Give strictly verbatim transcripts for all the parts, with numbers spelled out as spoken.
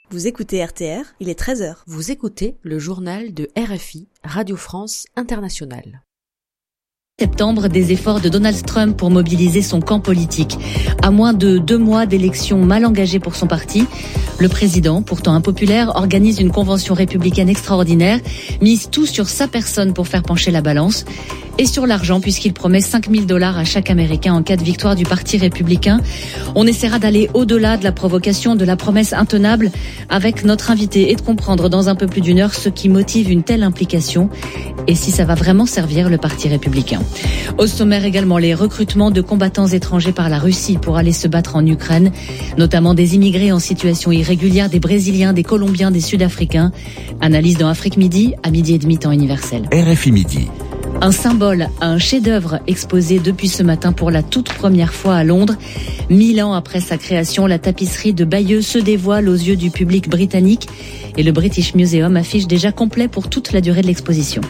Vous écoutez R T R, il est treize heures. Vous écoutez le journal de R F I, Radio France Internationale. Septembre, des efforts de Donald Trump pour mobiliser son camp politique. À moins de deux mois d'élections mal engagées pour son parti, le président, pourtant impopulaire, organise une convention républicaine extraordinaire, mise tout sur sa personne pour faire pencher la balance, et sur l'argent puisqu'il promet cinq mille dollars à chaque Américain en cas de victoire du Parti républicain. On essaiera d'aller au-delà de la provocation, de la promesse intenable avec notre invité et de comprendre dans un peu plus d'une heure ce qui motive une telle implication et si ça va vraiment servir le Parti républicain. Au sommaire également les recrutements de combattants étrangers par la Russie pour aller se battre en Ukraine, notamment des immigrés en situation irrégulière, des Brésiliens, des Colombiens, des Sud-Africains. Analyse dans Afrique Midi, à midi et demi temps universel. R F I Midi. Un symbole, un chef-d'œuvre exposé depuis ce matin pour la toute première fois à Londres. Mille ans après sa création, la tapisserie de Bayeux se dévoile aux yeux du public britannique et le British Museum affiche déjà complet pour toute la durée de l'exposition.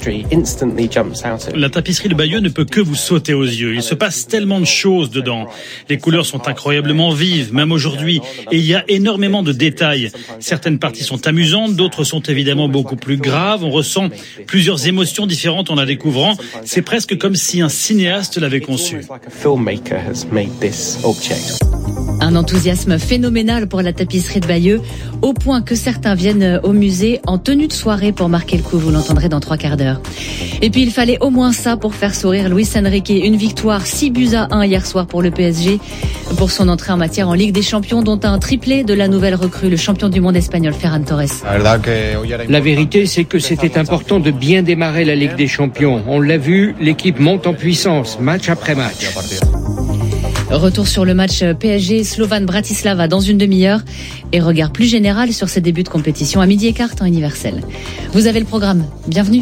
La tapisserie de Bayeux ne peut que vous sauter aux yeux. Il se passe tellement de choses dedans. Les couleurs sont incroyablement vives, même aujourd'hui, et il y a énormément de détails. Certaines parties sont amusantes, d'autres sont évidemment beaucoup plus graves. On ressent plusieurs émotions différentes en la découvrant. C'est presque comme si un cinéaste l'avait conçu. Un enthousiasme phénoménal pour la tapisserie de Bayeux, au point que certains viennent au musée en tenue de soirée pour marquer le coup, vous l'entendrez dans trois quarts d'heure. Et puis il fallait au moins ça pour faire sourire Luis Enrique, une victoire six buts à un hier soir pour le P S G, pour son entrée en matière en Ligue des Champions, dont un triplé de la nouvelle recrue, le champion du monde espagnol Ferran Torres. La vérité, c'est que c'était important de bien démarrer la Ligue des Champions. On l'a vu, l'équipe monte en puissance, match après match. Retour sur le match P S G Slovan Bratislava dans une demi-heure et regard plus général sur ces débuts de compétition à midi et quart temps universel. Vous avez le programme. Bienvenue.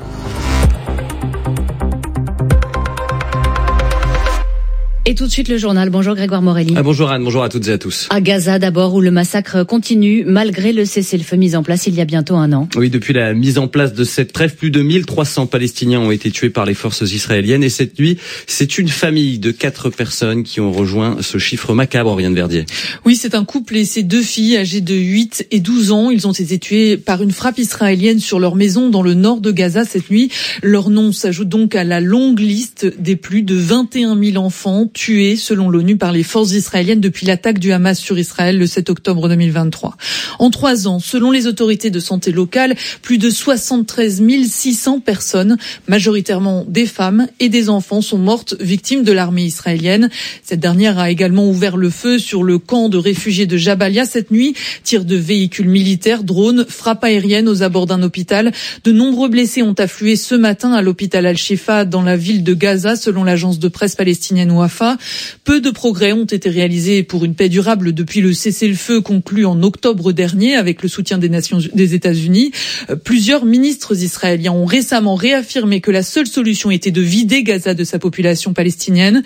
Et tout de suite le journal. Bonjour Grégoire Morelli. Ah, bonjour Anne, bonjour à toutes et à tous. À Gaza d'abord, où le massacre continue malgré le cessez-le-feu mis en place il y a bientôt un an. Oui, depuis la mise en place de cette trêve, plus de mille trois cents Palestiniens ont été tués par les forces israéliennes. Et cette nuit, c'est une famille de quatre personnes qui ont rejoint ce chiffre macabre, Oriane Verdier. Oui, c'est un couple et ses deux filles âgées de huit et douze ans. Ils ont été tués par une frappe israélienne sur leur maison dans le nord de Gaza cette nuit. Leur nom s'ajoute donc à la longue liste des plus de vingt et un mille enfants tués, selon l'ONU, par les forces israéliennes depuis l'attaque du Hamas sur Israël le sept octobre deux mille vingt-trois. En trois ans, selon les autorités de santé locales, plus de soixante-treize mille six cents personnes, majoritairement des femmes et des enfants, sont mortes victimes de l'armée israélienne. Cette dernière a également ouvert le feu sur le camp de réfugiés de Jabalia cette nuit. Tirs de véhicules militaires, drones, frappes aériennes aux abords d'un hôpital. De nombreux blessés ont afflué ce matin à l'hôpital Al-Shifa dans la ville de Gaza, selon l'agence de presse palestinienne Wafa. Peu de progrès ont été réalisés pour une paix durable depuis le cessez-le-feu conclu en octobre dernier avec le soutien des Nations des États-Unis. Plusieurs ministres israéliens ont récemment réaffirmé que la seule solution était de vider Gaza de sa population palestinienne.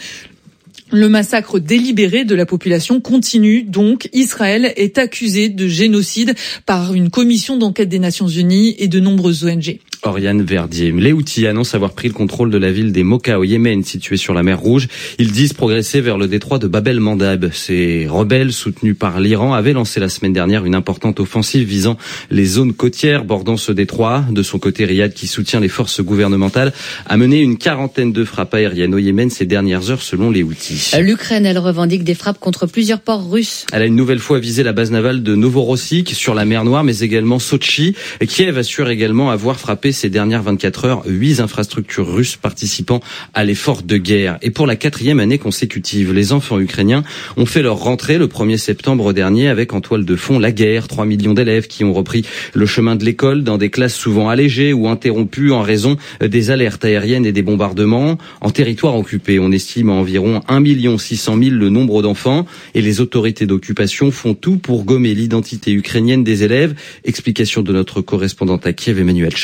Le massacre délibéré de la population continue donc. Israël est accusé de génocide par une commission d'enquête des Nations Unies et de nombreuses O N G. Oriane Verdier. Les Houthis annoncent avoir pris le contrôle de la ville des Mocha au Yémen, située sur la mer Rouge. Ils disent progresser vers le détroit de Bab el-Mandab. Ces rebelles, soutenus par l'Iran, avaient lancé la semaine dernière une importante offensive visant les zones côtières bordant ce détroit. De son côté, Riyad, qui soutient les forces gouvernementales, a mené une quarantaine de frappes aériennes au Yémen ces dernières heures, selon les Houthis. L'Ukraine, elle revendique des frappes contre plusieurs ports russes. Elle a une nouvelle fois visé la base navale de Novorossiysk sur la mer Noire, mais également Sotchi. Kiev assure également avoir frappé ces dernières vingt-quatre heures huit infrastructures russes participant à l'effort de guerre. Et pour la quatrième année consécutive, les enfants ukrainiens ont fait leur rentrée le premier septembre dernier avec en toile de fond la guerre. trois millions d'élèves qui ont repris le chemin de l'école dans des classes souvent allégées ou interrompues en raison des alertes aériennes et des bombardements. En territoire occupé, on estime à environ un million six cent mille le nombre d'enfants et les autorités d'occupation font tout pour gommer l'identité ukrainienne des élèves. Explication de notre correspondante à Kiev, Emmanuel Chaz.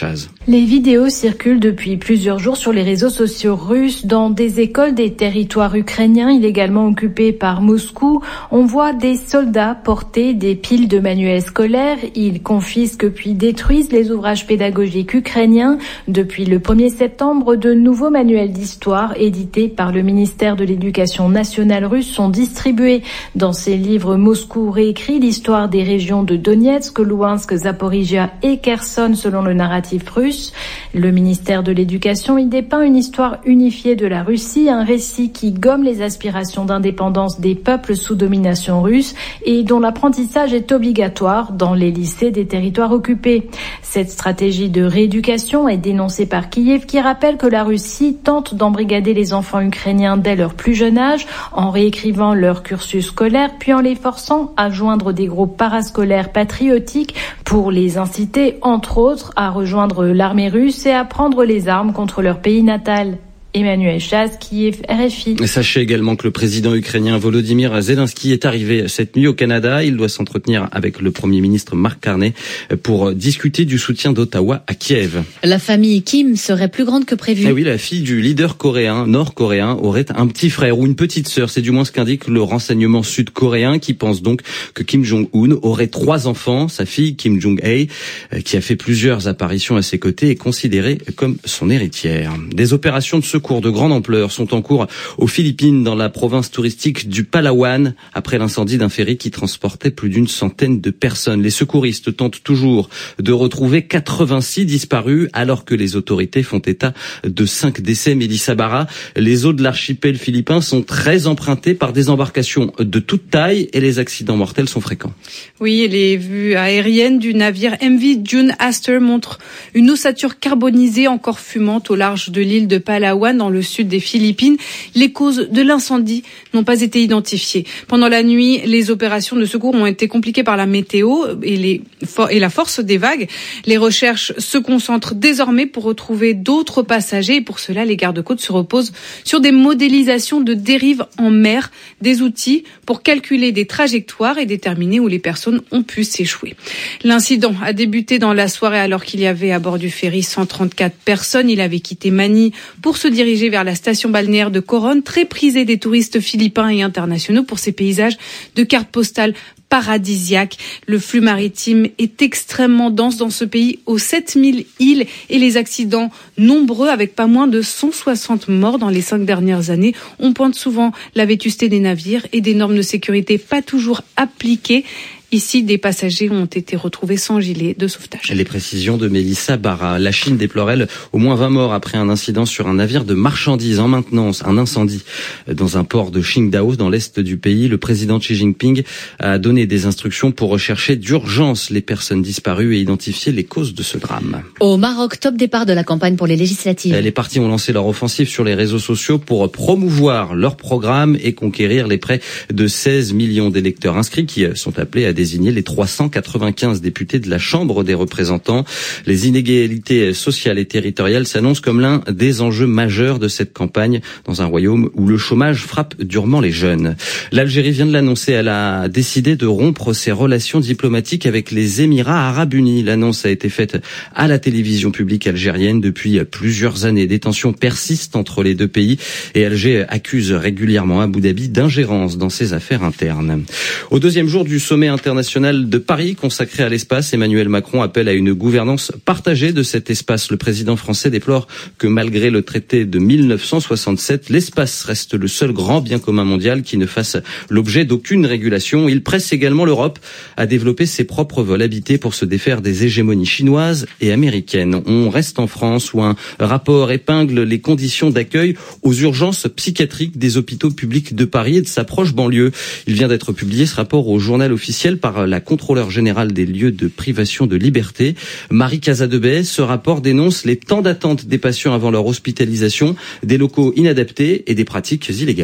Les vidéos circulent depuis plusieurs jours sur les réseaux sociaux russes dans des écoles des territoires ukrainiens illégalement occupés par Moscou. On voit des soldats porter des piles de manuels scolaires. Ils confisquent puis détruisent les ouvrages pédagogiques ukrainiens. Depuis le premier septembre, de nouveaux manuels d'histoire édités par le ministère de l'Éducation nationale russe sont distribués. Dans ces livres, Moscou réécrit l'histoire des régions de Donetsk, Louhansk, Zaporizhia et Kherson selon le narratif russe. Le ministère de l'Éducation y dépeint une histoire unifiée de la Russie, un récit qui gomme les aspirations d'indépendance des peuples sous domination russe et dont l'apprentissage est obligatoire dans les lycées des territoires occupés. Cette stratégie de rééducation est dénoncée par Kiev qui rappelle que la Russie tente d'embrigader les enfants ukrainiens dès leur plus jeune âge en réécrivant leur cursus scolaire puis en les forçant à joindre des groupes parascolaires patriotiques pour les inciter entre autres à rejoindre la l'armée russe et à prendre les armes contre leur pays natal. Emmanuel Chaz, Kiev, R F I. Sachez également que le président ukrainien Volodymyr Zelensky est arrivé cette nuit au Canada. Il doit s'entretenir avec le premier ministre Mark Carney pour discuter du soutien d'Ottawa à Kiev. La famille Kim serait plus grande que prévu. Eh oui, la fille du leader coréen, nord-coréen, aurait un petit frère ou une petite sœur. C'est du moins ce qu'indique le renseignement sud-coréen qui pense donc que Kim Jong-un aurait trois enfants. Sa fille, Kim Jong-hae, qui a fait plusieurs apparitions à ses côtés, est considérée comme son héritière. Des opérations de secours de grande ampleur sont en cours aux Philippines dans la province touristique du Palawan après l'incendie d'un ferry qui transportait plus d'une centaine de personnes. Les secouristes tentent toujours de retrouver quatre-vingt-six disparus alors que les autorités font état de cinq décès. Mélissa Barra, les eaux de l'archipel philippin sont très empruntées par des embarcations de toute taille et les accidents mortels sont fréquents. Oui, les vues aériennes du navire M V June Astor montrent une ossature carbonisée encore fumante au large de l'île de Palawan dans le sud des Philippines. Les causes de l'incendie n'ont pas été identifiées. Pendant la nuit, les opérations de secours ont été compliquées par la météo et, les, et la force des vagues. Les recherches se concentrent désormais pour retrouver d'autres passagers et pour cela, les gardes-côtes se reposent sur des modélisations de dérive en mer, des outils pour calculer des trajectoires et déterminer où les personnes ont pu s'échouer. L'incident a débuté dans la soirée alors qu'il y avait à bord du ferry cent trente-quatre personnes. Il avait quitté Manille pour se diriger vers la station balnéaire de Coron, très prisée des touristes philippins et internationaux pour ses paysages de cartes postales paradisiaques. Le flux maritime est extrêmement dense dans ce pays aux sept mille îles et les accidents nombreux avec pas moins de cent soixante morts dans les cinq dernières années. On pointe souvent la vétusté des navires et des normes de sécurité pas toujours appliquées. Ici, des passagers ont été retrouvés sans gilet de sauvetage. Les précisions de Mélissa Barra. La Chine déplore, elle, au moins vingt morts après un incident sur un navire de marchandises en maintenance, un incendie dans un port de Qingdao, dans l'est du pays. Le président Xi Jinping a donné des instructions pour rechercher d'urgence les personnes disparues et identifier les causes de ce drame. Au Maroc, top départ de la campagne pour les législatives. Les partis ont lancé leur offensive sur les réseaux sociaux pour promouvoir leur programme et conquérir les près de seize millions d'électeurs inscrits qui sont appelés à désigner les trois cent quatre-vingt-quinze députés de la Chambre des représentants. Les inégalités sociales et territoriales s'annoncent comme l'un des enjeux majeurs de cette campagne dans un royaume où le chômage frappe durement les jeunes. L'Algérie vient de l'annoncer, elle a décidé de rompre ses relations diplomatiques avec les Émirats arabes unis. L'annonce a été faite à la télévision publique algérienne depuis plusieurs années. Des tensions persistent entre les deux pays et Alger accuse régulièrement Abu Dhabi d'ingérence dans ses affaires internes. Au deuxième jour du sommet international de Paris consacré à l'espace, Emmanuel Macron appelle à une gouvernance partagée de cet espace. Le président français déplore que malgré le traité de mille neuf cent soixante-sept, l'espace reste le seul grand bien commun mondial qui ne fasse l'objet d'aucune régulation. Il presse également l'Europe à développer ses propres vols habités pour se défaire des hégémonies chinoises et américaines. On reste en France où un rapport épingle les conditions d'accueil aux urgences psychiatriques des hôpitaux publics de Paris et de sa proche banlieue. Il vient d'être publié, ce rapport, au journal officiel par la contrôleure générale des lieux de privation de liberté, Marie Casadebey. Ce rapport dénonce les temps d'attente des patients avant leur hospitalisation, des locaux inadaptés et des pratiques illégales.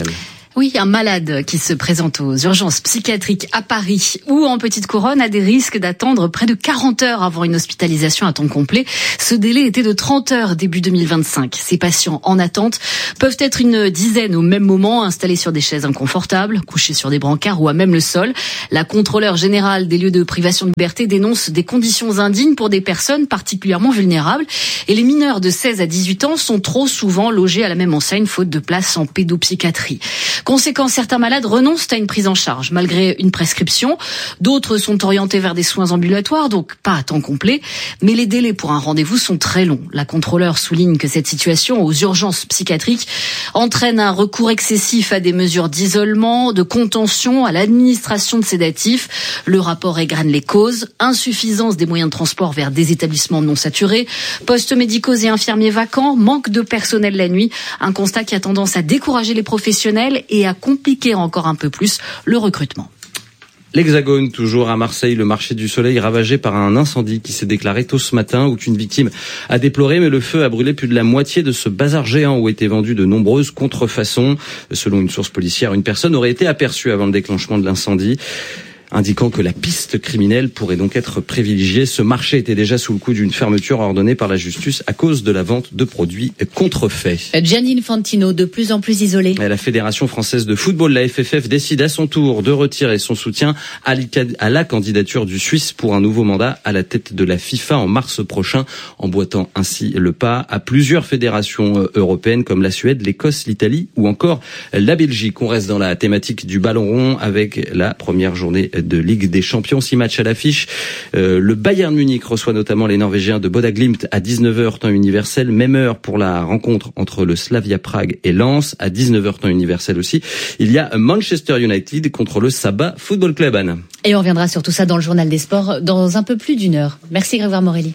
Oui, un malade qui se présente aux urgences psychiatriques à Paris ou en Petite Couronne a des risques d'attendre près de quarante heures avant une hospitalisation à temps complet. Ce délai était de trente heures début deux mille vingt-cinq. Ces patients en attente peuvent être une dizaine au même moment, installés sur des chaises inconfortables, couchés sur des brancards ou à même le sol. La contrôleure générale des lieux de privation de liberté dénonce des conditions indignes pour des personnes particulièrement vulnérables. Et les mineurs de seize à dix-huit ans sont trop souvent logés à la même enseigne, faute de place en pédopsychiatrie. Conséquence, certains malades renoncent à une prise en charge malgré une prescription. D'autres sont orientés vers des soins ambulatoires, donc pas à temps complet. Mais les délais pour un rendez-vous sont très longs. La contrôleure souligne que cette situation aux urgences psychiatriques entraîne un recours excessif à des mesures d'isolement, de contention, à l'administration de sédatifs. Le rapport égrène les causes. Insuffisance des moyens de transport vers des établissements non saturés, postes médicaux et infirmiers vacants, manque de personnel la nuit. Un constat qui a tendance à décourager les professionnels et à compliquer encore un peu plus le recrutement. L'Hexagone, toujours à Marseille, le marché du Soleil ravagé par un incendie qui s'est déclaré tôt ce matin, aucune victime a déploré, mais le feu a brûlé plus de la moitié de ce bazar géant où étaient vendues de nombreuses contrefaçons. Selon une source policière, une personne aurait été aperçue avant le déclenchement de l'incendie, indiquant que la piste criminelle pourrait donc être privilégiée. Ce marché était déjà sous le coup d'une fermeture ordonnée par la justice à cause de la vente de produits contrefaits. Gianni Infantino, de plus en plus isolé. La Fédération française de football, la F F F, décide à son tour de retirer son soutien à la candidature du Suisse pour un nouveau mandat à la tête de la FIFA en mars prochain, emboîtant ainsi le pas à plusieurs fédérations européennes comme la Suède, l'Écosse, l'Italie ou encore la Belgique. On reste dans la thématique du ballon rond avec la première journée de Ligue des Champions, six matchs à l'affiche. Euh, le Bayern Munich reçoit notamment les Norvégiens de Boda Glimt à dix-neuf heures temps universel. Même heure pour la rencontre entre le Slavia Prague et Lens, à dix-neuf heures temps universel aussi. Il y a Manchester United contre le Sabah Football Club, Anne. Et on reviendra sur tout ça dans le journal des sports dans un peu plus d'une heure. Merci Grégoire Morelli.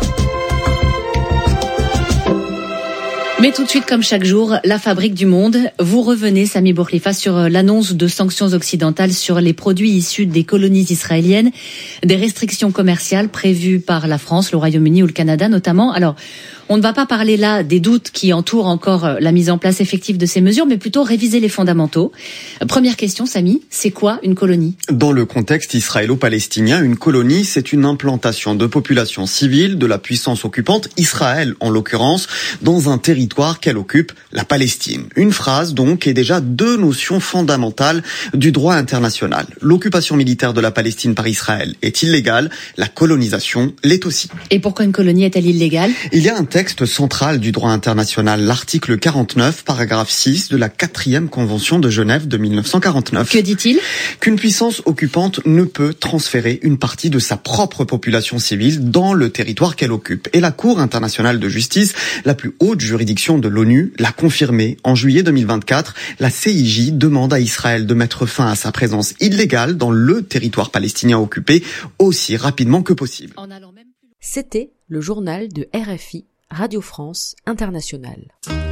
Mais tout de suite, comme chaque jour, la fabrique du monde. Vous revenez, Sami Bourkhlifa, sur l'annonce de sanctions occidentales sur les produits issus des colonies israéliennes, des restrictions commerciales prévues par la France, le Royaume-Uni ou le Canada notamment. Alors, on ne va pas parler là des doutes qui entourent encore la mise en place effective de ces mesures, mais plutôt réviser les fondamentaux. Première question, Sami, c'est quoi une colonie ? Dans le contexte israélo-palestinien, une colonie, c'est une implantation de populations civiles de la puissance occupante, Israël en l'occurrence, dans un territoire qu'elle occupe, la Palestine. Une phrase donc et déjà deux notions fondamentales du droit international. L'occupation militaire de la Palestine par Israël est illégale, la colonisation l'est aussi. Et pourquoi une colonie est-elle illégale ? Il y a un texte central du droit international, l'article quarante-neuf, paragraphe six de la quatrième convention de Genève de mille neuf cent quarante-neuf. Que dit-il ? Qu'une puissance occupante ne peut transférer une partie de sa propre population civile dans le territoire qu'elle occupe. Et la Cour internationale de justice, la plus haute juridiction de l'ONU, l'a confirmé. En juillet deux mille vingt-quatre, la C I J demande à Israël de mettre fin à sa présence illégale dans le territoire palestinien occupé aussi rapidement que possible. C'était le journal de R F I, Radio France Internationale.